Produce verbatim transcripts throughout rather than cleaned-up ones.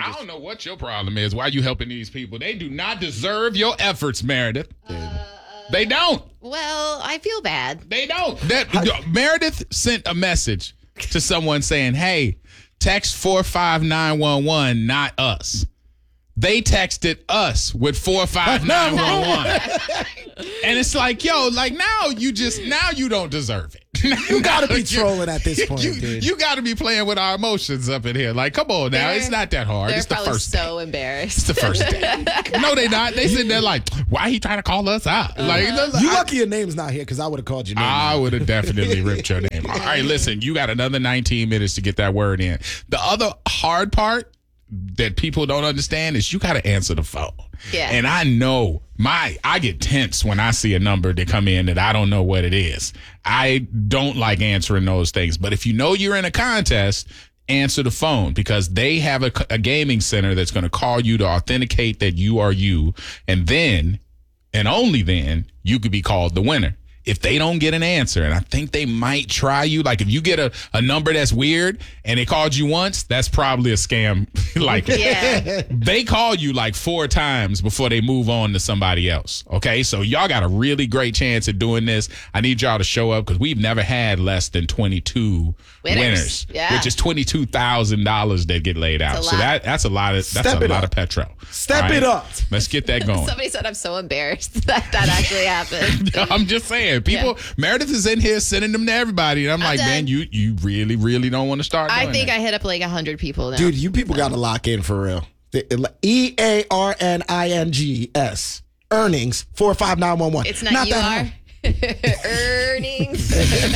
I don't know what your problem is. Why are you helping these people? They do not deserve your efforts, Meredith. Uh, they don't. Well, I feel bad. They don't. That Meredith sent a message to someone saying, hey, text four five nine one one, not us. They texted us with four five nine one one. And it's like, yo, like now you just, now you don't deserve it. You got to be trolling at this point, you, dude. You got to be playing with our emotions up in here. Like, come on now. They're, it's not that hard. They're it's the probably first so day. embarrassed. It's the first day. No, they not. They sitting there like, why he trying to call us out? Uh-huh. Like, you I, lucky your name's not here because I would have called your name. I would have definitely ripped your name. All right, listen, you got another nineteen minutes to get that word in. The other hard part that people don't understand is you got to answer the phone. Yeah. And I know my, I get tense when I see a number that come in that I don't know what it is. I don't like answering those things. But if you know you're in a contest, answer the phone because they have a, a gaming center that's going to call you to authenticate that you are you. And then, and only then, you could be called the winner. If they don't get an answer, and I think they might try you, like if you get a, a number that's weird and they called you once, that's probably a scam. Like yeah. They call you like four times before they move on to somebody else. Okay, so y'all got a really great chance at doing this. I need y'all to show up because we've never had less than twenty-two winners, winners yeah. which is twenty-two thousand dollars that get laid out. So that that's a lot of that's Step a lot up. of petrol. Step right? it up. Let's get that going. Somebody said I'm so embarrassed that that actually happened. I'm just saying, people. Yeah. Meredith is in here sending them to everybody, and I'm, I'm like, done. man, you you really, really don't want to start. I doing think that. I hit up like a hundred people now. Dude, you people got to lock in for real. E A R N I N G S earnings four five nine one one. It's not, not you are. Earnings.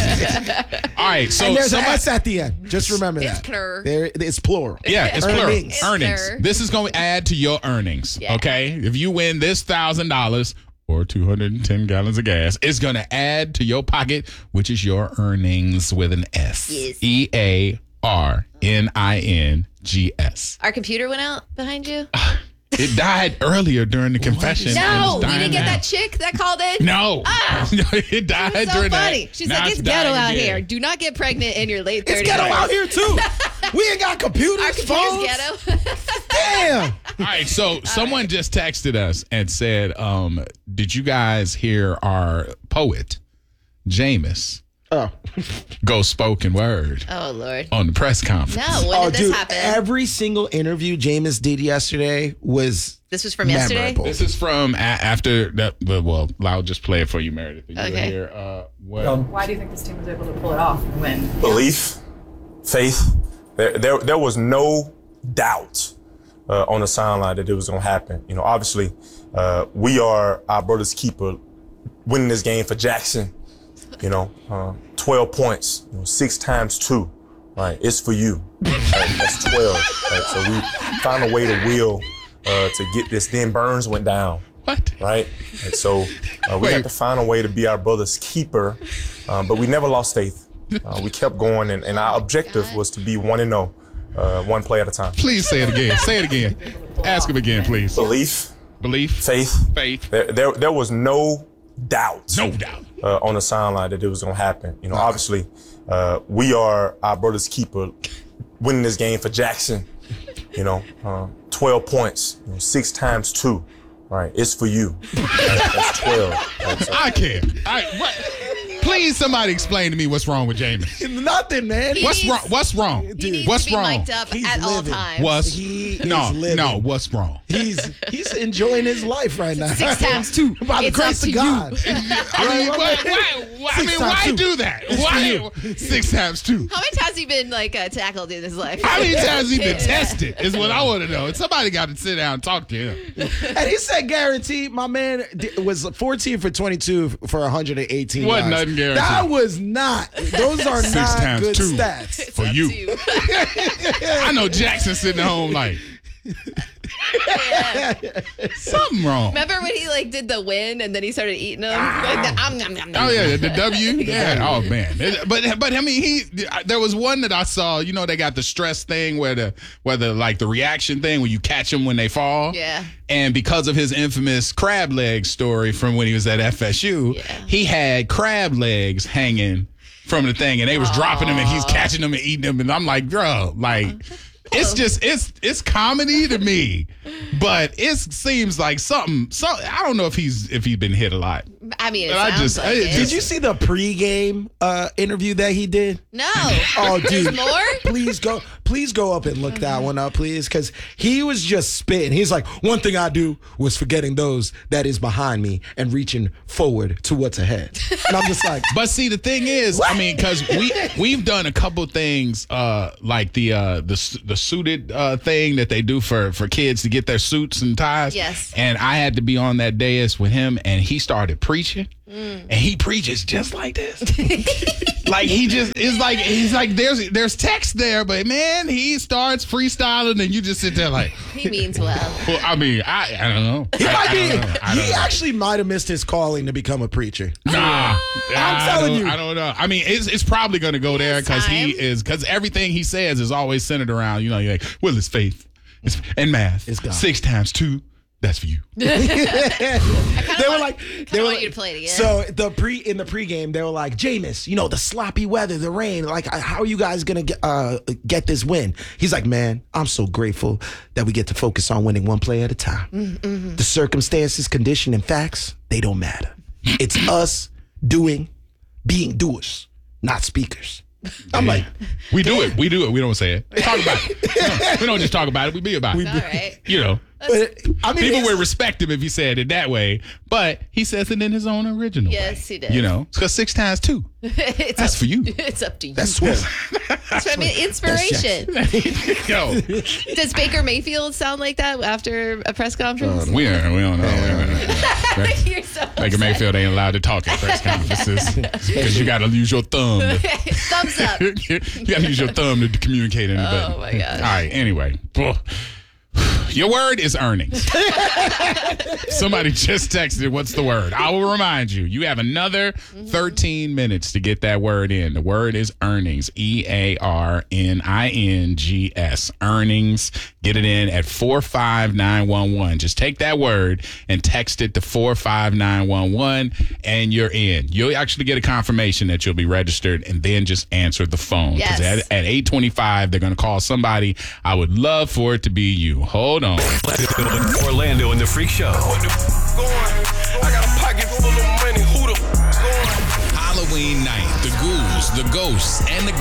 All right, so and there's somebody, an S at the end. Just remember it's that. Plur. There, it's plural. Yeah, it's earnings. plural. Earnings. Plur. This is going to add to your earnings. Yeah. Okay, if you win this thousand dollars or two hundred ten gallons of gas, it's going to add to your pocket, which is your earnings with an S. Yes. E A R N I N G S. Our computer went out behind you. It died earlier during the confession. No, you didn't get now. that chick that called in? No. Ah, no, it died it was so during funny. that. She's Now like, it's it's ghetto dying out again. here. Do not get pregnant in your late thirties. It's ghetto out here, too. We ain't got computers, Our computer's phones. ghetto. Damn. All right, so someone right. just texted us and said, um, did you guys hear our poet, Jameis, Oh. go spoken word Oh, Lord. on the press conference? No, when oh, did this dude, happen? every single interview Jameis did yesterday was This was from yesterday? memorable. This is from a- after that. Well, well, I'll just play it for you, Meredith. You Okay. were here. Uh, what? Um, Why do you think this team was able to pull it off and win? Belief, faith. There, there, there was no doubt uh, on the sideline that it was going to happen. You know, obviously, uh, we are our brother's keeper, winning this game for Jackson. You know, uh, twelve points, you know, six times two. Right, it's for you. Right, that's twelve. Right, so we found a way to will uh, to get this. Then Burns went down. What? Right? And so uh, we Wait. had to find a way to be our brother's keeper, um, but we never lost faith. Uh, we kept going, and, and our objective was to be one and zero, uh, one play at a time. Please say it again. Say it again. Ask him again, please. Belief, Belief, faith, faith, there, there, there was no doubt, no doubt. uh, on the sideline that it was going to happen. You know, obviously, uh, we are our brother's keeper, winning this game for Jackson. You know, uh, twelve points, you know, six times two. Right, it's for you. Right, that's twelve. Right, so I care. I, what? Please, somebody explain to me what's wrong with Jameis. Nothing, man. He What's needs- wrall? What's wrong? He needs What's to be wrong? mic'd up He's at all living. times. What's He no, is living. no? What's wrong? He's he's enjoying his life right now. Six times two. By the It's grace up of to you. God. I mean, why, why, why, I Six mean, times why two. do that? It's Why for six times two? How many times has he been like uh, tackled in his life? How many times he been tested is what I want to know. And somebody got to sit down and talk to him. And he said guaranteed. My man d- was fourteen for twenty-two for one hundred eighteen Wasn't yards. nothing guaranteed. That was not. Those are Six not times good two. stats. It's for up you. to you. I know Jackson sitting at home like, Yeah. something wrong. Remember when he like did the win and then he started eating them? Like the, um, nom, nom, nom. Oh yeah, the W. Yeah. Oh man. It- But but I mean, he there was one that I saw. You know, they got the stress thing where the where the like the reaction thing where you catch them when they fall. Yeah. And because of his infamous crab leg story from when he was at F S U, Yeah. he had crab legs hanging from the thing, and they was dropping them, and he's catching them and eating them, and I'm like, bro, like. It's just it's it's comedy to me, but it seems like something. So I don't know if he's if he's been hit a lot. I mean, it I sounds just- like I it. just- Did you see the pregame uh, interview that he did? No. Oh, dude. There's more? Please go, please go up and look that one up, please, because he was just spitting. He's like, one thing I do was forgetting those that is behind me and reaching forward to what's ahead. And I'm just like, But see, the thing is, I mean, because we we've done a couple things, uh, like the uh, the s- the suited uh, thing that they do for for kids to get their suits and ties. Yes. And I had to be on that dais with him, and he started preaching, and he preaches just like this. Like he just is like he's like there's there's text there, but man, he starts freestyling, and you just sit there like, He means well. well, I mean, I I don't know. he I, might I be, don't know. I don't he know. actually might have missed his calling to become a preacher. Nah, I'm telling I don't- you. I don't know. I mean, it's it's probably going to go there because he time. is because everything he says is always centered around you know you're like, well, it's faith, it's and math. It's God. Six times two. That's for you. They were like, they were want like, you to play it again. So the pre in the pregame, they were like, Jameis, you know the sloppy weather, the rain. Like, how are you guys gonna get uh, get this win? He's like, man, I'm so grateful that we get to focus on winning one play at a time. Mm-hmm. The circumstances, condition, and facts, they don't matter. It's us doing, being doers, not speakers. I'm like, We do it. We do it. We don't say it. Talk about it. No, we don't just talk about it. We be about it. All right. You know, but I mean, people it's- would respect him if he said it that way, but he says it in his own original way. Yes, he does. You know, because six times two. it's That's up, for you. It's up to you. that's sweet. That's what I mean. Inspiration. Yo, Does Baker Mayfield sound like that after a press conference? we don't, we don't know. You're so Baker upset. Mayfield ain't allowed to talk at press conferences because you got to use your thumb. To, Thumbs up. you got to use your thumb to communicate anything. Oh, my gosh. All right. Anyway, your word is earnings. Somebody just texted, "What's the word?" I will remind you. You have another thirteen minutes to get that word in. The word is earnings. E A R N I N G S. Earnings. Get it in at four five nine one one. Just take that word and text it to four five nine one one, and you're in. You'll actually get a confirmation that you'll be registered, and then just answer the phone. Yes. At, at eight twenty-five, they're going to call somebody. I would love for it to be you. Hold on. Orlando and the Freak Show. I got a pocket full of money. Who the going? Halloween night, the ghouls, the ghosts, and the